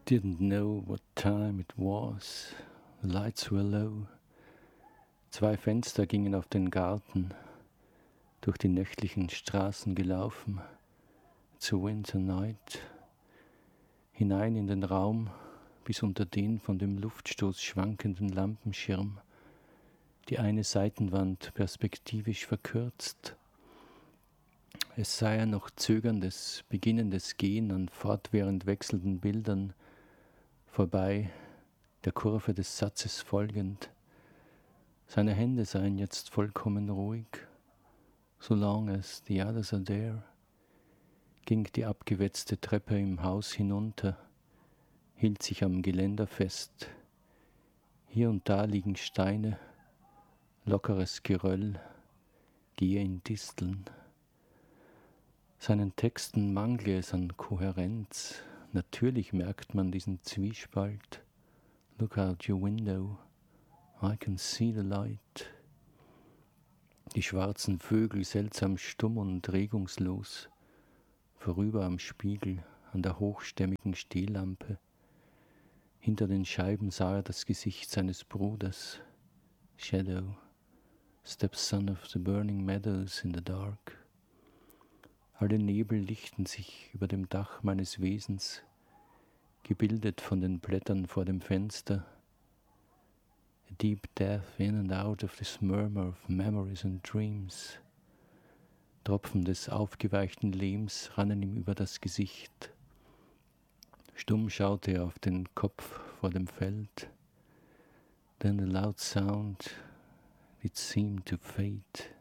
Didn't know what time it was. The lights were low. 2 Fenster gingen auf den Garten, durch die nächtlichen Straßen gelaufen, zur Winter Night, hinein in den Raum, bis unter den von dem Luftstoß schwankenden Lampenschirm, die eine Seitenwand perspektivisch verkürzt. Es sei ein noch zögerndes, beginnendes Gehen an fortwährend wechselnden Bildern, vorbei, der Kurve des Satzes folgend. Seine Hände seien jetzt vollkommen ruhig. So long as the others are there, ging die abgewetzte Treppe im Haus hinunter, hielt sich am Geländer fest. Hier und da liegen Steine, lockeres Geröll, gehe in Disteln. Seinen Texten mangle es an Kohärenz. Natürlich merkt man diesen Zwiespalt. Look out your window, I can see the light. Die schwarzen Vögel seltsam stumm und regungslos, vorüber am Spiegel, an der hochstämmigen Stehlampe. Hinter den Scheiben sah er das Gesicht seines Bruders. Shadow, stepson of the burning meadows in the dark. Alle Nebel lichten sich über dem Dach meines Wesens, gebildet von den Blättern vor dem Fenster. A deep death in and out of this murmur of memories and dreams. Tropfen des aufgeweichten Lehms rannen ihm über das Gesicht. Stumm schaute er auf den Kopf vor dem Feld. Then the loud sound, it seemed to fade.